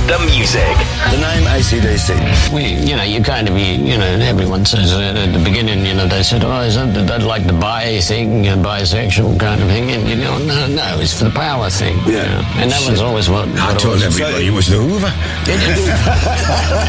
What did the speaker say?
the music. The name AC/DC. You kind of, everyone says at the beginning, they said, oh, is that like the bi thing, bisexual kind of thing? And, no, it's for the power thing. Yeah. And that was always what I told everybody it was the Hoover.